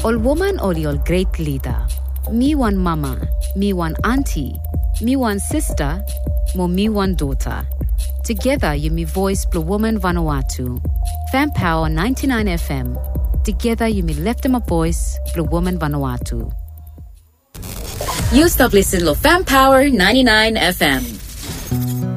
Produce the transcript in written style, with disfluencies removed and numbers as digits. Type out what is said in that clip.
All woman or your great leader. Me one mama, me one auntie, me one sister, mo me one daughter. Together you me voice Blue Woman Vanuatu. Fan Power 99 FM. Together you me left them a voice Blue Woman Vanuatu. You stop listening to Fan Power 99 FM.